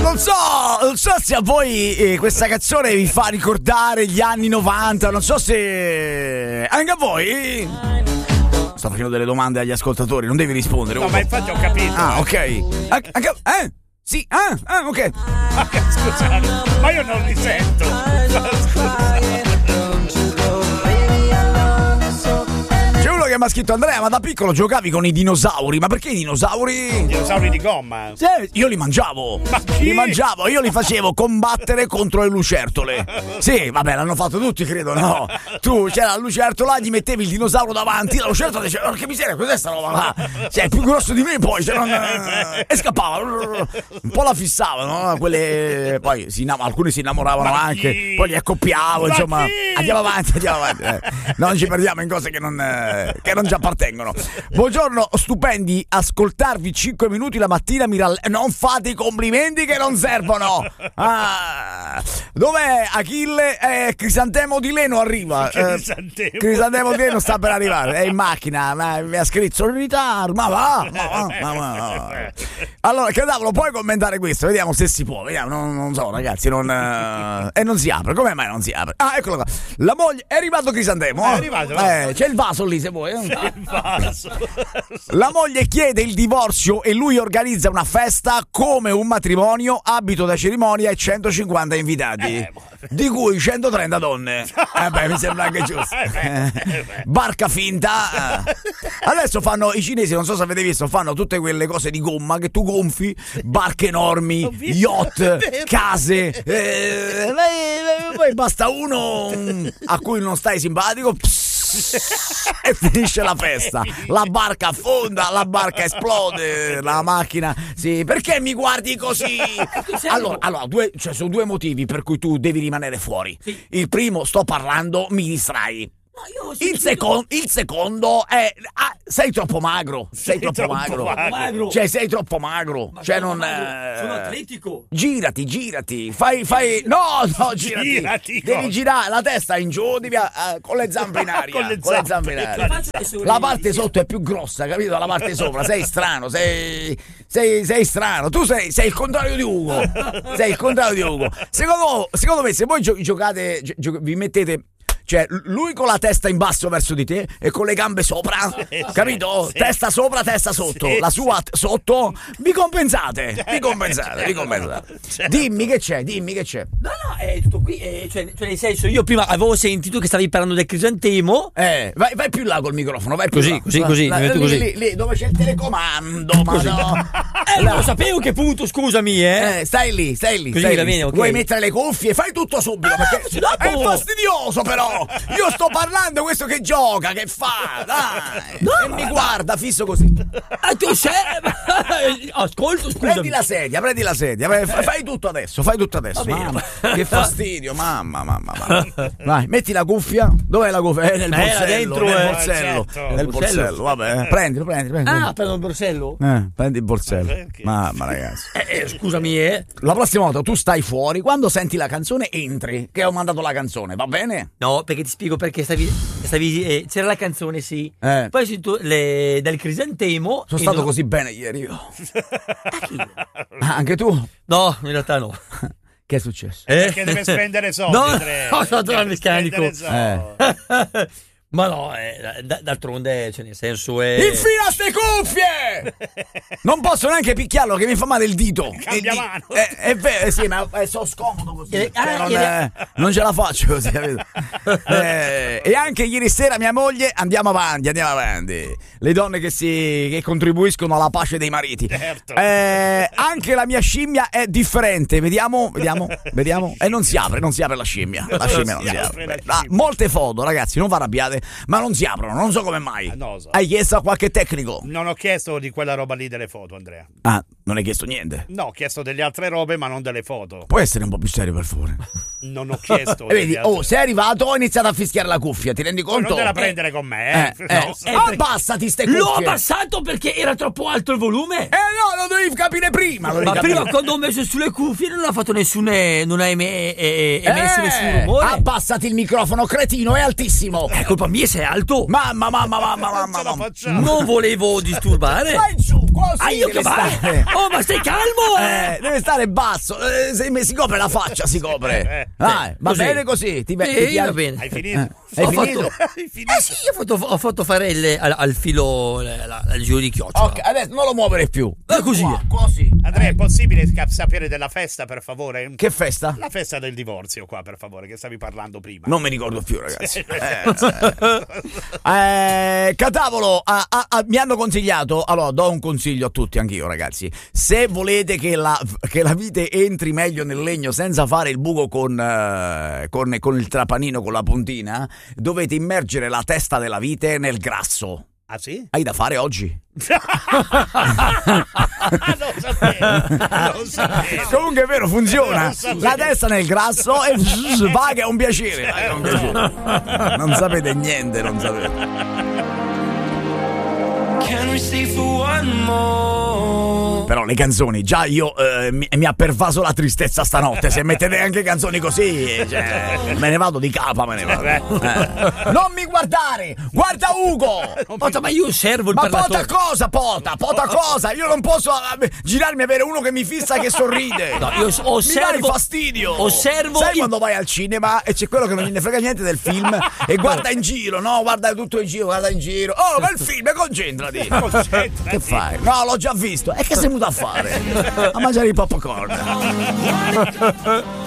Non so se a voi questa canzone vi fa ricordare gli anni 90, non so se anche a voi. Sto facendo delle domande agli ascoltatori, non devi rispondere. No, ma infatti ho capito. Ah, ok. Anche sì, ok. Scusate, ma io non li sento. C'è uno che mi ha scritto: Andrea, ma da piccolo giocavi con i dinosauri? Ma perché i dinosauri? Dinosauri di gomma? Sì, io li mangiavo. Ma chi? Li mangiavo, io li facevo combattere contro le lucertole. Sì, vabbè, l'hanno fatto tutti, credo, no? Tu c'era la lucertola, gli mettevi il dinosauro davanti, la lucertola diceva: porca miseria, cos'è sta roba là? Cioè, è più grosso di me, poi e scappava. Un po' la fissavano, no? Quelle poi alcuni si innamoravano anche, poi li accoppiavo, insomma. Andiamo avanti. Non ci perdiamo in cose che non ci appartengono. Buongiorno, stupendi, ascoltarvi 5 minuti la mattina non fate i complimenti che non servono. Dov'è Achille? Crisantemo di Leno arriva. Crisantemo di Leno sta per arrivare, è in macchina, mi ha scritto: sono in ritardo. Ma va. Allora, Cadavolo, puoi commentare questo? Vediamo se si può. Vediamo, non so, ragazzi, non si apre. Come mai non si apre? Eccolo qua. La moglie è arrivato Crisantemo. È arrivato. C'è il vaso lì se vuoi. La moglie chiede il divorzio e lui organizza una festa come un matrimonio, abito da cerimonia e 150 invitati, di cui 130 donne. Mi sembra anche giusto. Barca finta. Adesso fanno i cinesi, non so se avete visto, fanno tutte quelle cose di gomma che tu gonfi, barche enormi, yacht, case. Poi basta uno a cui non stai simpatico, e finisce la festa. La barca affonda, la barca esplode, la macchina. Sì, perché mi guardi così? Allora, sono due motivi per cui tu devi rimanere fuori. Sì. Il primo, sto parlando, mi distrai. Il secondo è sei troppo magro. Sei troppo magro. Cioè, sei troppo magro. Ma cioè, sono atletico. Girati. Fai. No, girati. Devi girare la testa in giù, con le zampe in aria. Con le zampe in aria. La parte sotto è più grossa, capito? La parte sopra. Sei strano. Sei strano. Tu sei il contrario di Ugo. Secondo me, se voi giocate, vi mettete. Cioè, lui con la testa in basso verso di te e con le gambe sopra, capito? Sì. Testa sopra, testa sotto. Sì, la sua sotto. Vi compensate. Dimmi che c'è. No, è tutto qui. Cioè, nel senso, io prima avevo sentito che stavi parlando del crisantemo. Vai più là col microfono, vai più così. Lì, dove c'è il telecomando, ma no. Non sapevo che punto, scusami, Stai lì. Così va bene, ok. Vuoi mettere le cuffie? Fai tutto subito, perché è fastidioso, però. Io sto parlando, questo che gioca, che fa, dai. E mi guarda fisso così. Tu sei. Ascolto, scusami. Prendi la sedia. Fai tutto adesso. Mamma, che fastidio, mamma. Vai, metti la cuffia. Dov'è la cuffia? Nel borsello. Nel borsello, vabbè. Prendilo. Prendo il borsello? Prendi il borsello. Mamma, ragazzi. Scusami, La prossima volta tu stai fuori, quando senti la canzone entri, che ho mandato la canzone, va bene? No, perché ti spiego perché stavi c'era la canzone, sì. Poi ho sentito del crisantemo. Sono stato così bene ieri io. Anche tu? No, in realtà no. Che è successo? Perché deve spendere soldi. No, sono andato al meccanico. Ma no, d'altronde, cioè, nel senso è. Infila ste cuffie! Non posso neanche picchiarlo, che mi fa male il dito. Cambia mano. È vero, sì, ma sono scomodo così. Non ce la faccio così, capito? E anche ieri sera mia moglie, andiamo avanti. Le donne che contribuiscono alla pace dei mariti. Certo. Anche la mia scimmia è differente. Vediamo. E non si apre la scimmia. La scimmia non si apre. Molte foto, ragazzi, non vi arrabbiate. Ma non si aprono, non so come mai. No, so. Hai chiesto a qualche tecnico? Non ho chiesto di quella roba lì delle foto, Andrea. Non hai chiesto niente? No, ho chiesto delle altre robe, ma non delle foto. Puoi essere un po' più serio, per favore? Non ho chiesto. Vedi, sei arrivato, ho iniziato a fischiare la cuffia, ti rendi conto? Non te la prendere con me, abbassati ste cuffie. L'ho abbassato perché era troppo alto il volume. No, lo dovevi capire prima. Prima, quando ho messo sulle cuffie, non ha fatto nessun. Non ha emesso nessun rumore. Abbassati il microfono, cretino, è altissimo. È colpa mia se è alto. Mamma. Non volevo disturbare. Vai giù così io deve che stare. Oh, ma stai calmo, Deve stare basso. Si copre la faccia, si copre. Va così. bene così. Ti va bene. Hai finito? Hai Ho finito? fatto- Hai finito? sì, ho fatto fare al filo il giro di chiocciola. Ok, adesso non lo muovere più. Così. Qua, così. Andrea, è possibile sapere della festa, per favore? Che festa? La festa del divorzio qua, per favore, che stavi parlando prima. Non mi ricordo più, ragazzi. Catavolo, mi hanno consigliato. Allora, do un consiglio a tutti, anch'io, ragazzi. Se volete che la vite entri meglio nel legno senza fare il buco con il trapanino, con la puntina, dovete immergere la testa della vite nel grasso. Ah sì? Hai da fare oggi. Non sapevo. Comunque è vero, funziona. Non sapevo. La testa nel grasso e va che è un piacere. Non sapete niente, non sapete. Però le canzoni, già io mi ha pervaso la tristezza stanotte. Se mettete anche canzoni così, me ne vado di capa, me ne vado. Non mi guardare, guarda Ugo. Pota, ma io osservo il Ma parlatore. pota cosa? Io non posso girarmi e avere uno che mi fissa che sorride. No, io Mi dai fastidio. Osservo Sai il- quando vai al cinema e c'è quello che non gliene frega niente del film e guarda in giro, no? Guarda tutto in giro, guarda in giro. Oh, bel film, concentrati. Che fai? No, l'ho già visto. E che sei venuto a fare? A mangiare i popcorn.